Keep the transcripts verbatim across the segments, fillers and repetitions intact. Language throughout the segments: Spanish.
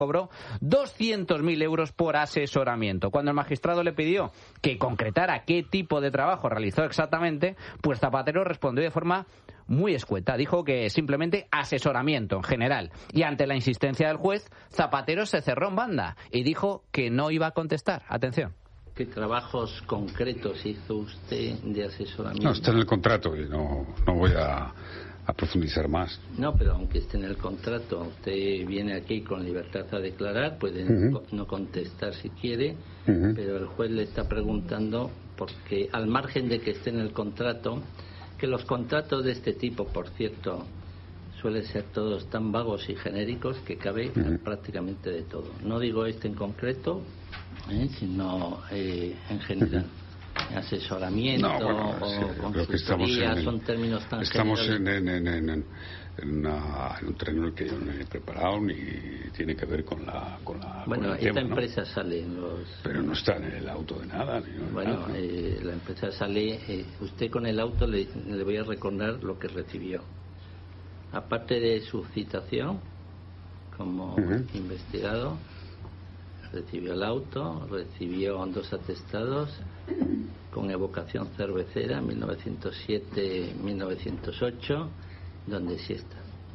cobró doscientos mil euros por asesoramiento. Cuando el magistrado le pidió que concretara qué tipo de trabajo realizó exactamente, pues Zapatero respondió de forma muy escueta. Dijo que simplemente asesoramiento en general. Y ante la insistencia del juez, Zapatero se cerró en banda y dijo que no iba a contestar. Atención. ¿Qué trabajos concretos hizo usted de asesoramiento? No, está en el contrato y no, no voy a... a profundizar más. No, pero aunque esté en el contrato, usted viene aquí con libertad a declarar, puede uh-huh. no contestar si quiere, uh-huh. pero el juez le está preguntando, porque al margen de que esté en el contrato, que los contratos de este tipo, por cierto, suelen ser todos tan vagos y genéricos que cabe uh-huh. prácticamente de todo. No digo este en concreto, ¿eh? sino eh, en general. Uh-huh. Asesoramiento no, bueno, o sí, consultoría, en, son términos tan estamos generales. en, en, en, en, en, una, en un terreno que yo no he preparado ni tiene que ver con la con la bueno, con el esta tema, empresa ¿no? sale en los... pero no está en el auto de nada ni bueno, nada. Eh, la empresa sale eh, usted con el auto le, le voy a recordar lo que recibió, aparte de su citación como uh-huh. investigado. Recibió el auto, recibió dos atestados con evocación cervecera mil novecientos siete a mil novecientos ocho, donde sí está.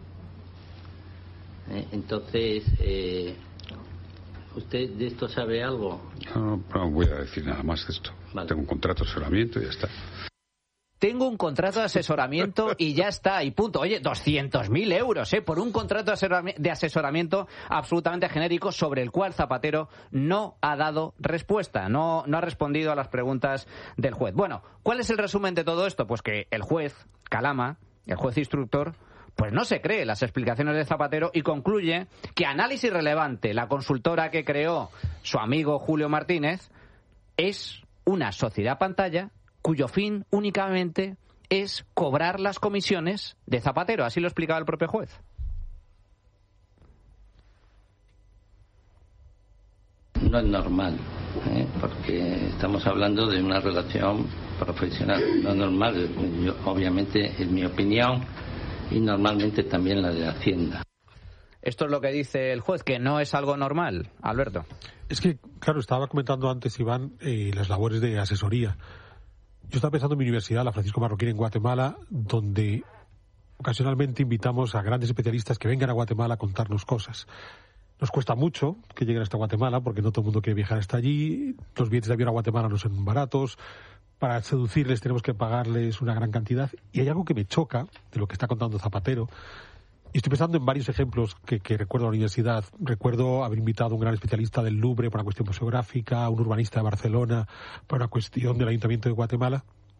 ¿Eh? Entonces, eh, ¿usted de esto sabe algo? No, no voy a decir nada más de esto. Vale. Tengo un contrato de asesoramiento y ya está. Tengo un contrato de asesoramiento y ya está, y punto. Oye, doscientos mil euros, ¿eh? Por un contrato de asesoramiento absolutamente genérico sobre el cual Zapatero no ha dado respuesta, no, no ha respondido a las preguntas del juez. Bueno, ¿cuál es el resumen de todo esto? Pues que el juez Calama, el juez instructor, pues no se cree las explicaciones de Zapatero y concluye que Análisis Relevante, la consultora que creó su amigo Julio Martínez, es una sociedad pantalla cuyo fin únicamente es cobrar las comisiones de Zapatero. Así lo explicaba el propio juez. No es normal, ¿eh? Porque estamos hablando de una relación profesional. No es normal, yo, obviamente, es mi opinión y normalmente también la de Hacienda. Esto es lo que dice el juez, que no es algo normal, Alberto. Es que, claro, estaba comentando antes, Iván, eh, las labores de asesoría. Yo estaba pensando en mi universidad, la Francisco Marroquín en Guatemala, donde ocasionalmente invitamos a grandes especialistas que vengan a Guatemala a contarnos cosas. Nos cuesta mucho que lleguen hasta Guatemala, porque no todo el mundo quiere viajar hasta allí. Los billetes de avión a Guatemala no son baratos. Para seducirles tenemos que pagarles una gran cantidad. Y hay algo que me choca de lo que está contando Zapatero. Y estoy pensando en varios ejemplos que, que recuerdo a la universidad. Recuerdo haber invitado a un gran especialista del Louvre para una cuestión museográfica, a un urbanista de Barcelona para una cuestión del Ayuntamiento de Guatemala.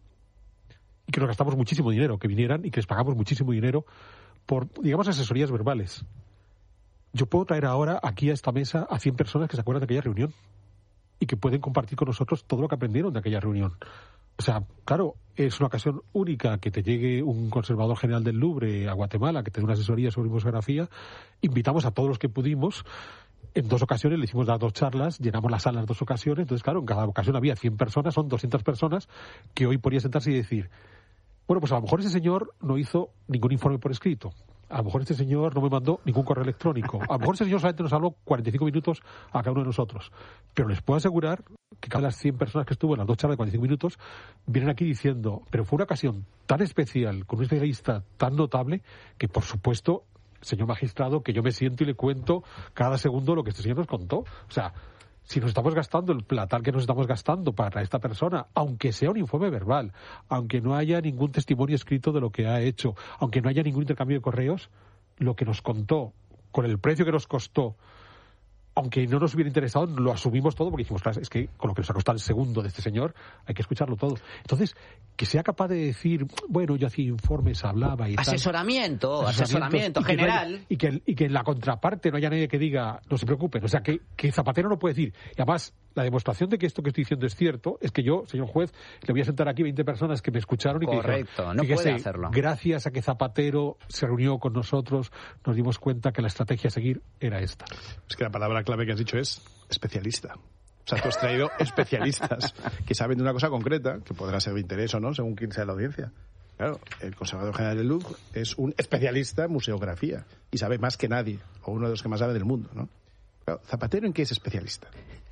Y que nos gastamos muchísimo dinero, que vinieran y que les pagamos muchísimo dinero por, digamos, asesorías verbales. Yo puedo traer ahora aquí a esta mesa a cien personas que se acuerdan de aquella reunión y que pueden compartir con nosotros todo lo que aprendieron de aquella reunión. O sea, claro, es una ocasión única que te llegue un conservador general del Louvre a Guatemala, que te dé una asesoría sobre museografía. Invitamos a todos los que pudimos. En dos ocasiones le hicimos dar dos charlas, llenamos la sala en dos ocasiones. Entonces, claro, en cada ocasión había cien personas, son doscientas personas que hoy podría sentarse y decir, bueno, pues a lo mejor ese señor no hizo ningún informe por escrito. A lo mejor este señor no me mandó ningún correo electrónico. A lo mejor ese señor solamente nos habló cuarenta y cinco minutos a cada uno de nosotros. Pero les puedo asegurar que cada las cien personas que estuvo en las dos charlas de cuarenta y cinco minutos vienen aquí diciendo, pero fue una ocasión tan especial, con un especialista tan notable, que por supuesto, señor magistrado, que yo me siento y le cuento cada segundo lo que este señor nos contó. O sea, si nos estamos gastando el platal que nos estamos gastando para esta persona, aunque sea un informe verbal, aunque no haya ningún testimonio escrito de lo que ha hecho, aunque no haya ningún intercambio de correos, lo que nos contó, con el precio que nos costó, aunque no nos hubiera interesado, lo asumimos todo porque dijimos, claro, es que con lo que nos ha costado el segundo de este señor, hay que escucharlo todo. Entonces, que sea capaz de decir, bueno, yo hacía informes, hablaba y asesoramiento, tal. Asesoramiento, asesoramiento general. Y que, haya, y, que, y que en la contraparte no haya nadie que diga, no se preocupen. O sea, que, que Zapatero no puede decir. Y además, la demostración de que esto que estoy diciendo es cierto es que yo, señor juez, le voy a sentar aquí veinte personas que me escucharon y Correcto, que dijeron, no fíjese, puede hacerlo. Gracias a que Zapatero se reunió con nosotros, nos dimos cuenta que la estrategia a seguir era esta. Es que la palabra clave que has dicho es especialista. O sea, tú has traído especialistas que saben de una cosa concreta, que podrá ser de interés o no, según quien sea la audiencia. Claro, el conservador general del Louvre es un especialista en museografía y sabe más que nadie, o uno de los que más sabe del mundo, ¿no? Claro, ¿Zapatero en qué es especialista?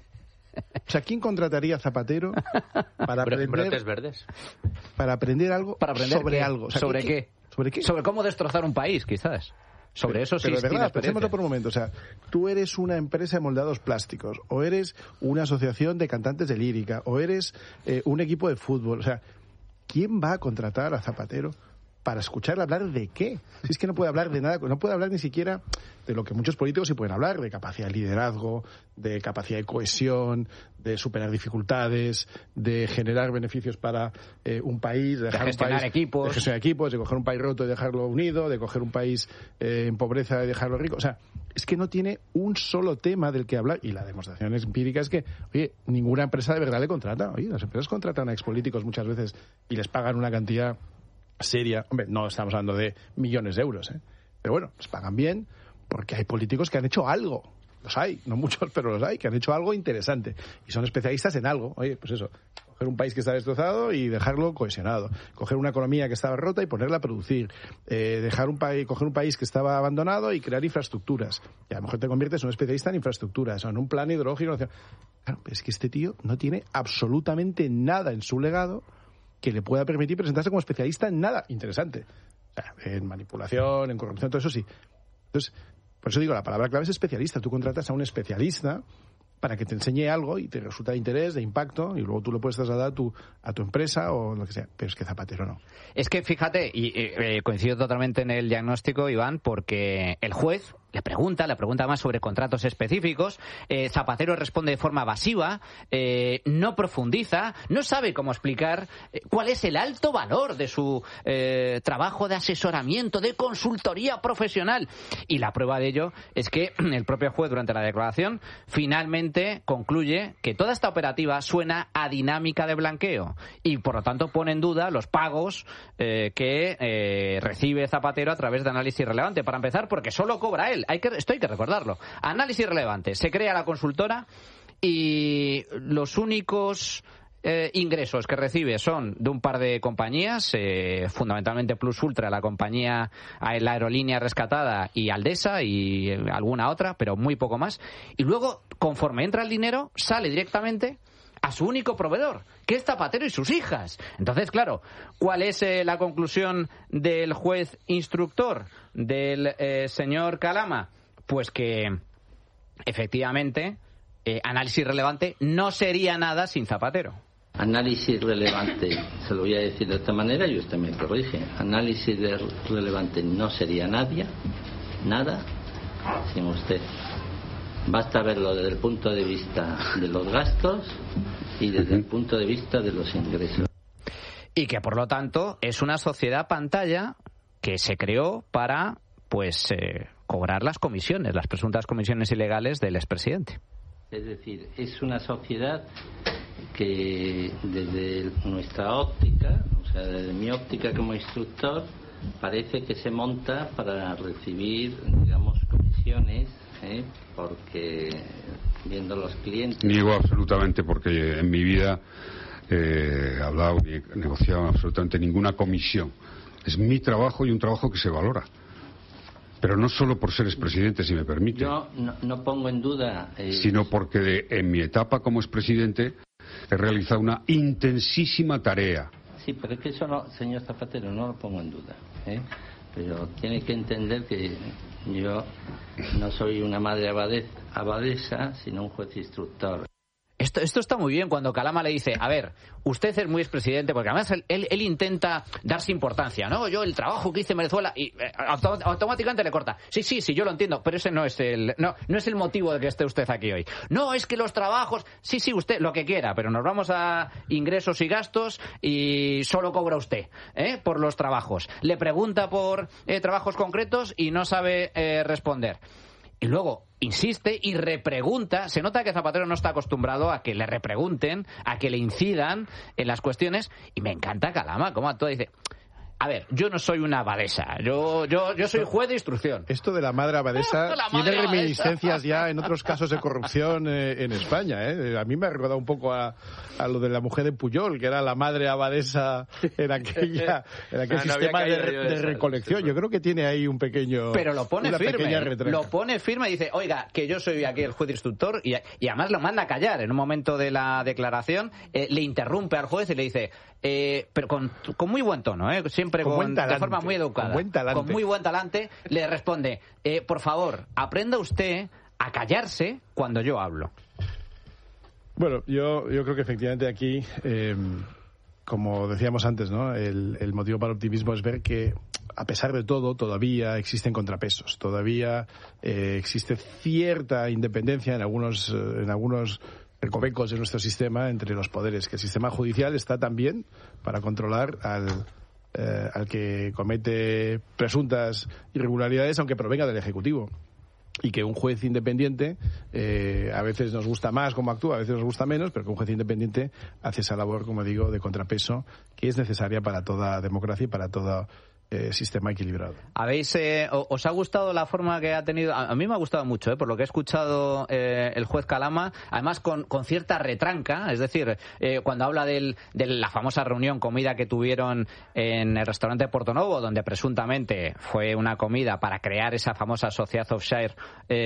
O sea, ¿quién contrataría a Zapatero para aprender... Brotes verdes. Para aprender algo ¿Para aprender sobre qué? algo? O sea, ¿Sobre ¿qué, qué? ¿Sobre qué? Sobre cómo destrozar un país, quizás. Sobre pero, eso sí. Pero de verdad, tiene pensémoslo experiencia. por un momento. O sea, tú eres una empresa de moldeados plásticos, o eres una asociación de cantantes de lírica, o eres eh, un equipo de fútbol. O sea, ¿quién va a contratar a Zapatero para escuchar hablar de qué? Si es que no puede hablar de nada, no puede hablar ni siquiera de lo que muchos políticos sí pueden hablar, de capacidad de liderazgo, de capacidad de cohesión, de superar dificultades, de generar beneficios para eh, un país, de, dejar de gestionar un país, equipos. de gestionar equipos, de coger un país roto y dejarlo unido, de coger un país eh, en pobreza y dejarlo rico. O sea, es que no tiene un solo tema del que hablar, y la demostración empírica es que, oye, ninguna empresa de verdad le contrata. Oye, las empresas contratan a expolíticos muchas veces y les pagan una cantidad seria. Hombre, no estamos hablando de millones de euros, ¿eh? Pero bueno, les pagan bien porque hay políticos que han hecho algo. Los hay, no muchos, pero los hay, que han hecho algo interesante. Y son especialistas en algo. Oye, pues eso, coger un país que está destrozado y dejarlo cohesionado. Coger una economía que estaba rota y ponerla a producir. Eh, dejar un país, coger un país que estaba abandonado y crear infraestructuras. Y a lo mejor te conviertes en un especialista en infraestructuras, o en un plan hidrológico. Claro, es que este tío no tiene absolutamente nada en su legado que le pueda permitir presentarse como especialista en nada interesante. O sea, en manipulación, en corrupción, todo eso sí. Entonces, por eso digo, la palabra clave es especialista. Tú contratas a un especialista para que te enseñe algo y te resulta de interés, de impacto, y luego tú lo puedes trasladar a tu, a tu empresa o lo que sea. Pero es que Zapatero no. Es que, fíjate, y eh, coincido totalmente en el diagnóstico, Iván, porque el juez le pregunta, le pregunta más sobre contratos específicos, eh, Zapatero responde de forma evasiva, eh, no profundiza, no sabe cómo explicar eh, cuál es el alto valor de su eh, trabajo de asesoramiento, de consultoría profesional. Y la prueba de ello es que el propio juez, durante la declaración, finalmente concluye que toda esta operativa suena a dinámica de blanqueo y, por lo tanto, pone en duda los pagos eh, que eh, recibe Zapatero a través de Análisis Relevante. Para empezar, porque solo cobra él. Hay que, esto hay que recordarlo. Análisis Relevante. Se crea la consultora y los únicos eh, ingresos que recibe son de un par de compañías, eh, fundamentalmente Plus Ultra, la compañía, la aerolínea rescatada, y Aldesa y alguna otra, pero muy poco más. Y luego, conforme entra el dinero, sale directamente a su único proveedor, que es Zapatero y sus hijas. Entonces, claro, ¿cuál es eh, la conclusión del juez instructor, del eh, señor Calama? Pues que, efectivamente, eh, Análisis Relevante no sería nada sin Zapatero. Análisis Relevante, se lo voy a decir de esta manera y usted me corrige. Análisis de Relevante no sería nadie, nada, sin usted. Basta verlo desde el punto de vista de los gastos y desde el punto de vista de los ingresos. Y que, por lo tanto, es una sociedad pantalla que se creó para, pues, eh, cobrar las comisiones, las presuntas comisiones ilegales del expresidente. Es decir, es una sociedad que desde nuestra óptica, o sea, desde mi óptica como instructor, parece que se monta para recibir, digamos, comisiones, ¿eh? Porque viendo los clientes... Niego absolutamente, porque en mi vida eh, he hablado ni he negociado absolutamente ninguna comisión. Es mi trabajo y un trabajo que se valora. Pero no solo por ser expresidente, si me permite. Yo no, no pongo en duda... Eh... Sino porque de, en mi etapa como expresidente he realizado una intensísima tarea. Sí, pero es que eso, no, señor Zapatero, no lo pongo en duda, ¿eh? Pero tiene que entender que yo no soy una madre abadesa, abadesa sino un juez instructor. Esto, esto está muy bien cuando Calama le dice, a ver, usted es muy expresidente, porque además él, él, él intenta darse importancia, ¿no? Yo el trabajo que hice en Venezuela, y eh, auto, automáticamente le corta. Sí, sí, sí, yo lo entiendo, pero ese no es el no, no es el motivo de que esté usted aquí hoy. No, es que los trabajos, sí, sí, usted lo que quiera, pero nos vamos a ingresos y gastos y solo cobra usted, ¿eh? Por los trabajos. Le pregunta por eh, trabajos concretos y no sabe eh, responder. Y luego insiste y repregunta. Se nota que Zapatero no está acostumbrado a que le repregunten, a que le incidan en las cuestiones. Y me encanta Calama, cómo actúa. Dice, A ver, yo no soy una abadesa, yo yo yo soy juez de instrucción. Esto de la madre abadesa La tiene madre reminiscencias abadesa. ya en otros casos de corrupción eh, en España. ¿eh? A mí me ha recordado un poco a, a lo de la mujer de Puyol, que era la madre abadesa en, aquella, en aquel no, no sistema había de, caído yo de de esa, recolección. sí, sí. Yo creo que tiene ahí un pequeño... Pero lo pone una pequeña firme, retraca. lo pone firme y dice, oiga, que yo soy aquí el juez instructor, y, y además lo manda a callar. En un momento de la declaración eh, le interrumpe al juez y le dice, eh, pero con, con muy buen tono, ¿eh? siempre Con con, buen talante, de forma muy educada, con buen talante. con muy buen talante, le responde, eh, por favor, aprenda usted a callarse cuando yo hablo. Bueno, yo, yo creo que efectivamente aquí, eh, como decíamos antes, ¿no? El, el motivo para el optimismo es ver que, a pesar de todo, todavía existen contrapesos, todavía eh, existe cierta independencia en algunos, eh, en algunos recovecos de nuestro sistema entre los poderes, que el sistema judicial está también para controlar al, eh, al que comete presuntas irregularidades, aunque provenga del Ejecutivo. Y que un juez independiente, eh, a veces nos gusta más cómo actúa, a veces nos gusta menos, pero que un juez independiente hace esa labor, como digo, de contrapeso, que es necesaria para toda democracia y para todo eh, sistema equilibrado. ¿Habéis, eh, ¿Os ha gustado la forma que ha tenido? A, a mí me ha gustado mucho, eh, por lo que he escuchado eh, el juez Calama, además con, con cierta retranca, es decir, eh, cuando habla del, de la famosa reunión, comida que tuvieron en el restaurante Portonovo, donde presuntamente fue una comida para crear esa famosa sociedad offshore,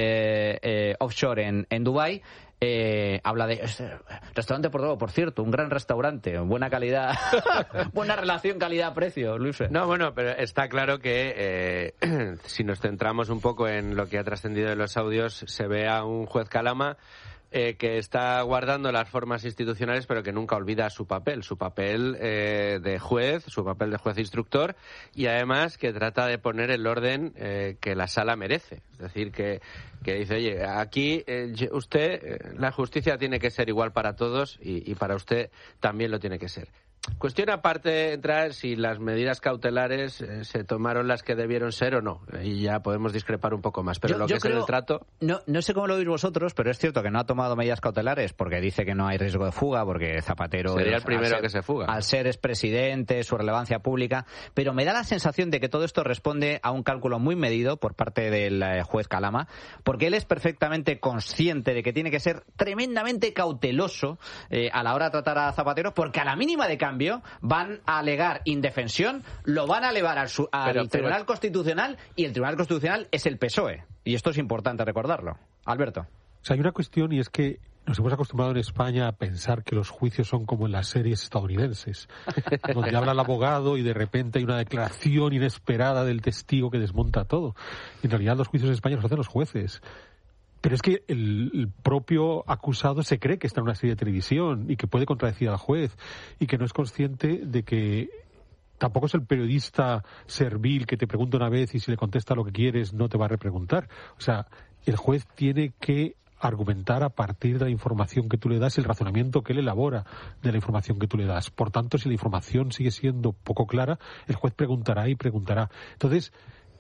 eh, eh, offshore en, en Dubái. Eh, habla de este, restaurante Portonovo, por cierto, un gran restaurante, buena calidad, buena relación calidad-precio, Luis. No, bueno, pero está claro que eh, si nos centramos un poco en lo que ha trascendido de los audios, se ve a un juez Calama eh, que está guardando las formas institucionales, pero que nunca olvida su papel, su papel eh, de juez, su papel de juez instructor, y además que trata de poner el orden eh, que la sala merece. Es decir, que, que dice, oye, aquí eh, usted, eh, la justicia tiene que ser igual para todos y, y para usted también lo tiene que ser. Cuestión aparte entrar si las medidas cautelares eh, se tomaron las que debieron ser o no. Y ya podemos discrepar un poco más. Pero yo, lo yo que creo, es el trato... No, no sé cómo lo veis vosotros, pero es cierto que no ha tomado medidas cautelares porque dice que no hay riesgo de fuga, porque Zapatero... Sería es, el primero ser, que se fuga. Al ser expresidente, su relevancia pública. Pero me da la sensación de que todo esto responde a un cálculo muy medido por parte del eh, juez Calama, porque él es perfectamente consciente de que tiene que ser tremendamente cauteloso eh, a la hora de tratar a Zapatero, porque a la mínima de cambio van a alegar indefensión, lo van a elevar al, su, al pero, pero, Tribunal Constitucional, y el Tribunal Constitucional es el P S O E. Y esto es importante recordarlo. Alberto. O sea, hay una cuestión, y es que nos hemos acostumbrado en España a pensar que los juicios son como en las series estadounidenses, donde habla el abogado y de repente hay una declaración inesperada del testigo que desmonta todo. En realidad los juicios en España los hacen los jueces. Pero es que el, el propio acusado se cree que está en una serie de televisión y que puede contradecir al juez y que no es consciente de que tampoco es el periodista servil que te pregunta una vez y si le contesta lo que quieres no te va a repreguntar. O sea, el juez tiene que argumentar a partir de la información que tú le das, el razonamiento que él elabora de la información que tú le das. Por tanto, si la información sigue siendo poco clara, el juez preguntará y preguntará. Entonces,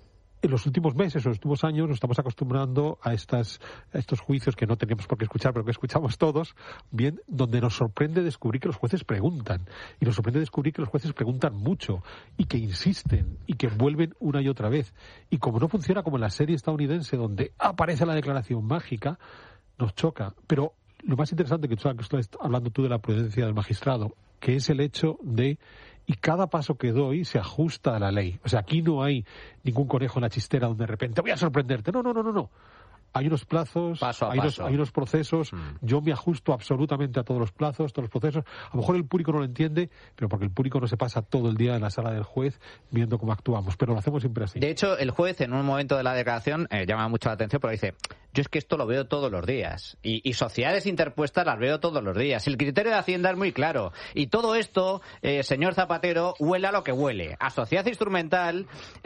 en los últimos meses, en los últimos años, nos estamos acostumbrando a, estas, a estos juicios que no teníamos por qué escuchar, pero que escuchamos todos, bien, donde nos sorprende descubrir que los jueces preguntan. Y nos sorprende descubrir que los jueces preguntan mucho y que insisten y que vuelven una y otra vez. Y como no funciona como en la serie estadounidense, donde aparece la declaración mágica, nos choca. Pero lo más interesante que tú estás hablando tú de la prudencia del magistrado, que es el hecho de... Y cada paso que doy se ajusta a la ley. O sea, aquí no hay ningún conejo en la chistera donde de repente voy a sorprenderte. No, no, no, no, no. Hay unos plazos, paso a hay, paso. Unos, hay unos procesos. Mm. Yo me ajusto absolutamente a todos los plazos, todos los procesos. A lo mejor el público no lo entiende, pero porque el público no se pasa todo el día en la sala del juez viendo cómo actuamos. Pero lo hacemos siempre así. De hecho, el juez en un momento de la declaración eh, llama mucho la atención porque dice, yo es que esto lo veo todos los días. Y, y sociedades interpuestas las veo todos los días. El criterio de Hacienda es muy claro. Y todo esto, eh, señor Zapatero, huele a lo que huele. A sociedad instrumental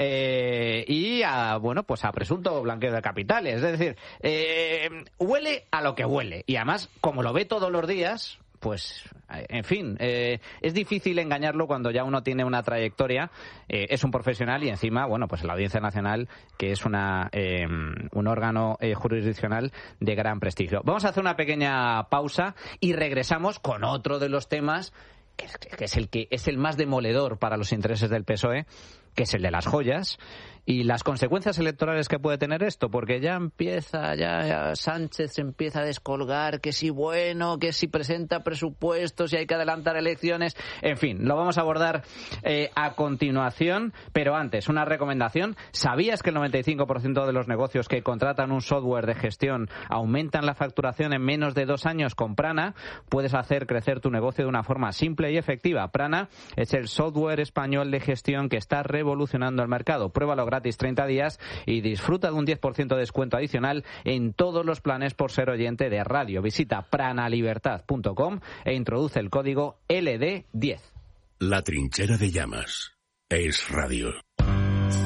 eh, y a, bueno, pues a presunto blanqueo de capitales. Es decir, eh, huele a lo que huele. Y además, como lo ve todos los días... Pues, en fin, eh, es difícil engañarlo cuando ya uno tiene una trayectoria, eh, es un profesional y encima, bueno, pues la Audiencia Nacional, que es una eh, un órgano eh, jurisdiccional de gran prestigio. Vamos a hacer una pequeña pausa y regresamos con otro de los temas que, que es el que es el más demoledor para los intereses del P S O E, que es el de las joyas, y las consecuencias electorales que puede tener esto, porque ya empieza, ya, ya Sánchez se empieza a descolgar, que si bueno, que si presenta presupuestos y hay que adelantar elecciones, en fin, lo vamos a abordar eh, a continuación, pero antes, una recomendación. ¿Sabías que el noventa y cinco por ciento de los negocios que contratan un software de gestión aumentan la facturación en menos de dos años con Prana? Puedes hacer crecer tu negocio de una forma simple y efectiva. Prana es el software español de gestión que está revolucionando el mercado. Pruébalo gratis treinta días y disfruta de un diez por ciento de descuento adicional en todos los planes por ser oyente de radio. Visita pranalibertad punto com e introduce el código L D diez. La trinchera de llamas es radio.